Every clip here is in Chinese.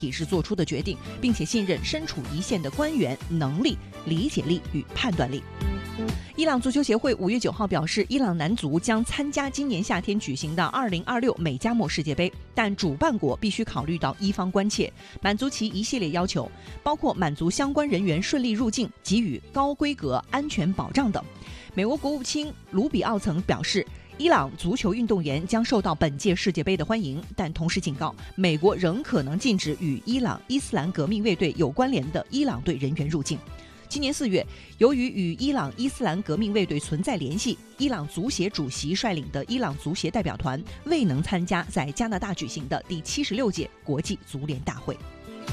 体制做出的决定，并且信任身处一线的官员能力、理解力与判断力。伊朗足球协会5月9号表示，伊朗男足将参加今年夏天举行的2026美加墨世界杯，但主办国必须考虑到伊方关切，满足其一系列要求，包括满足相关人员顺利入境、给予高规格安全保障等。美国国务卿卢比奥曾表示，伊朗足球运动员将受到本届世界杯的欢迎，但同时警告，美国仍可能禁止与伊朗伊斯兰革命卫队有关联的伊朗队人员入境。今年4月，由于与伊朗伊斯兰革命卫队存在联系，伊朗足协主席率领的伊朗足协代表团未能参加在加拿大举行的第76届国际足联大会。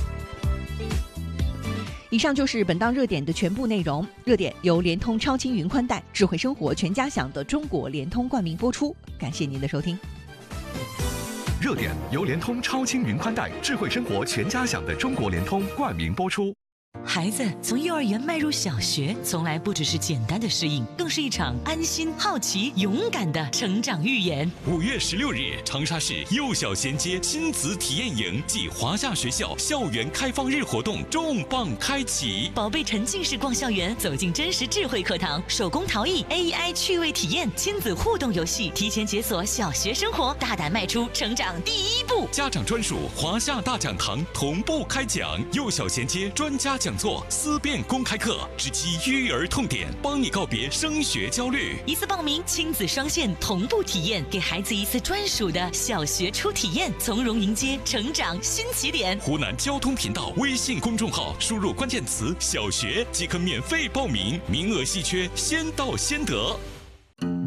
以上就是本档热点的全部内容。热点由联通超轻云宽带智慧生活全家享的中国联通冠名播出，感谢您的收听。 热点由联通超轻云宽带智慧生活全家享的中国联通冠名播出。 孩子从幼儿园迈入小学，从来不只是简单的适应，更是一场安心、好奇、勇敢的成长寓言。 5月16日，长沙市幼小衔接亲子体验营暨华夏学校校园开放日活动重磅开启， 宝贝沉浸式逛校园，走进真实智慧课堂，手工陶艺、AI 趣味体验、亲子互动游戏，提前解锁小学生活，大胆迈出成长第一步。 家长专属华夏大讲堂同步开讲，幼小衔接专家讲座、思辨公开课，直击育儿痛点，帮你告别升学焦虑。 一次报名，亲子双线同步体验，给孩子一次专属的小学初体验，从容迎接成长新起点。 湖南交通频道微信公众号输入关键词“小学”即可免费报名，名额稀缺，先到先得。